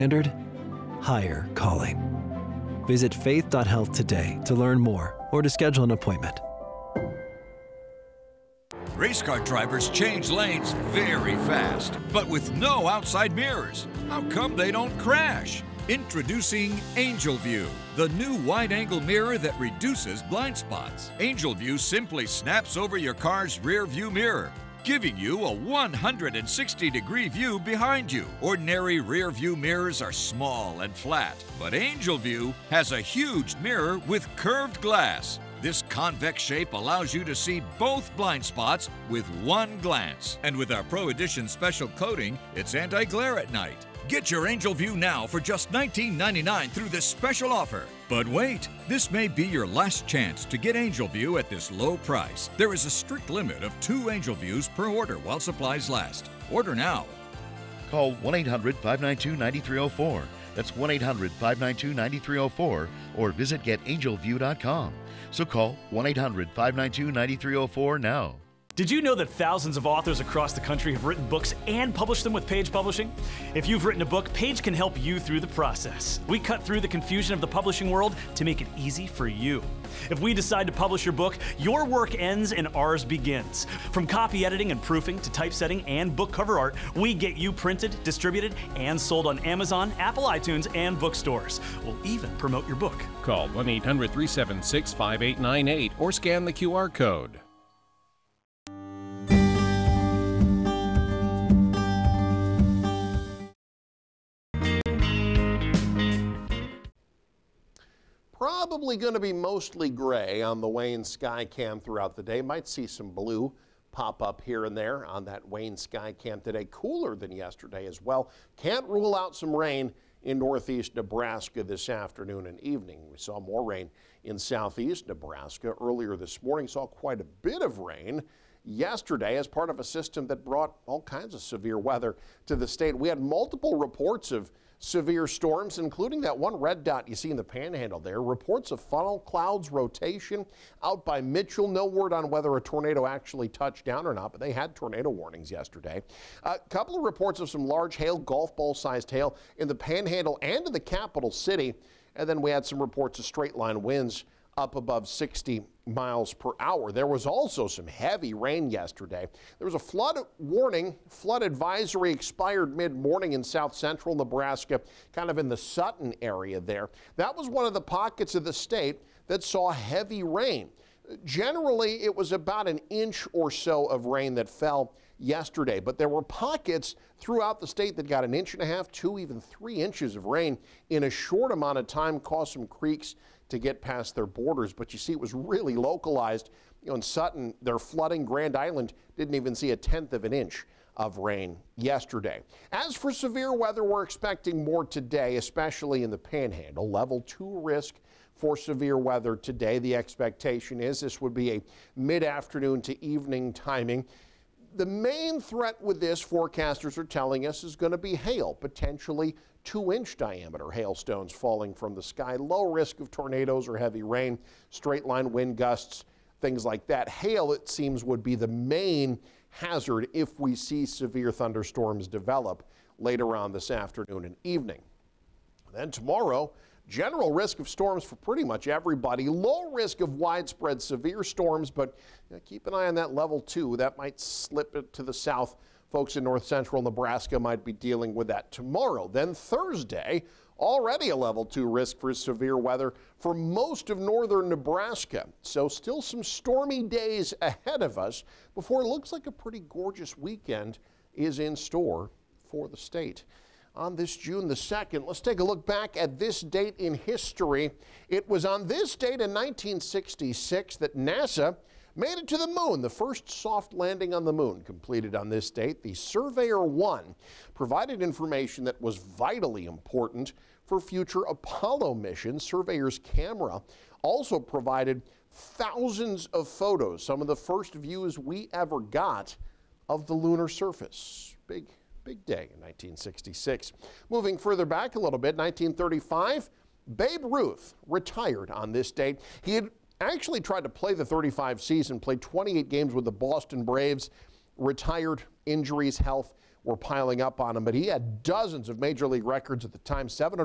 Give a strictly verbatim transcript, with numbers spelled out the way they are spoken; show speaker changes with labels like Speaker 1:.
Speaker 1: Standard, higher calling. Visit faith dot health today to learn more or to schedule an appointment.
Speaker 2: Race car drivers change lanes very fast, but with no outside mirrors. How come they don't crash? Introducing Angel View, the new wide-angle mirror that reduces blind spots. Angel View simply snaps over your car's rear view mirror, giving you a one hundred sixty degree view behind you. Ordinary rear view mirrors are small and flat, but Angel View has a huge mirror with curved glass. This convex shape allows you to see both blind spots with one glance. And with our Pro Edition special coating, it's anti-glare at night. Get your Angel View now for just nineteen ninety-nine dollars through this special offer. But wait, this may be your last chance to get Angel View at this low price. There is a strict limit of two Angel Views per order while supplies last. Order now.
Speaker 3: Call one eight hundred, five nine two, nine three zero four. That's one eight hundred, five nine two, nine three zero four or visit get angel view dot com. So call one eight hundred, five nine two, nine three zero four now.
Speaker 4: Did you know that thousands of authors across the country have written books and published them with Page Publishing? If you've written a book, Page can help you through the process. We cut through the confusion of the publishing world to make it easy for you. If we decide to publish your book, your work ends and ours begins. From copy editing and proofing to typesetting and book cover art, we get you printed, distributed, and sold on Amazon, Apple iTunes, and bookstores. We'll even promote your book.
Speaker 5: Call one eight hundred, three seven six, five eight nine eight or scan the Q R code.
Speaker 6: Probably going to be mostly gray on the Wayne Skycam throughout the day. Might see some blue pop up here and there on that Wayne Skycam today. Cooler than yesterday as well. Can't rule out some rain in northeast Nebraska this afternoon and evening. We saw more rain in southeast Nebraska earlier this morning. Saw quite a bit of rain yesterday as part of a system that brought all kinds of severe weather to the state. We had multiple reports of severe storms, including that one red dot you see in the panhandle there. Reports of funnel clouds rotation out by Mitchell. No word on whether a tornado actually touched down or not, but they had tornado warnings yesterday. A couple of reports of some large hail, golf ball sized hail in the panhandle and in the capital city. And then we had some reports of straight line winds up above sixty miles per hour. There was also some heavy rain yesterday. There was a flood warning, flood advisory expired mid-morning in south central Nebraska, kind of in the Sutton area there. That was one of the pockets of the state that saw heavy rain. Generally, it was about an inch or so of rain that fell yesterday, but there were pockets throughout the state that got an inch and a half, two, even three inches of rain in a short amount of time, caused some creeks to get past their borders. But you see, it was really localized. You know, in Sutton, they're flooding. Grand Island didn't even see a tenth of an inch of rain yesterday. As for severe weather, we're expecting more today, especially in the panhandle. Level two risk for severe weather today. The expectation is this would be a mid-afternoon to evening timing. The main threat with this, forecasters are telling us, is going to be hail, potentially two-inch diameter hailstones falling from the sky. Low risk of tornadoes or heavy rain, straight-line wind gusts, things like that. Hail, it seems, would be the main hazard if we see severe thunderstorms develop later on this afternoon and evening. Then tomorrow, general risk of storms for pretty much everybody. Low risk of widespread severe storms, but you know, keep an eye on that level two. That might slip it to the south. Folks in north central Nebraska might be dealing with that tomorrow. Then Thursday, already a level two risk for severe weather for most of northern Nebraska. So still some stormy days ahead of us before it looks like a pretty gorgeous weekend is in store for the state. On this June the second, let's take a look back at this date in history. It was on this date in nineteen sixty-six that NASA made it to the moon. The first soft landing on the moon completed on this date. The Surveyor one provided information that was vitally important for future Apollo missions. Surveyor's camera also provided thousands of photos, some of the first views we ever got of the lunar surface. Big Big day in nineteen sixty-six. Moving further back a little bit, nineteen thirty-five, Babe Ruth retired on this date. He had actually tried to play the thirty-five season, played twenty-eight games with the Boston Braves, retired, injuries, health were piling up on him, but he had dozens of major league records at the time. seven hundred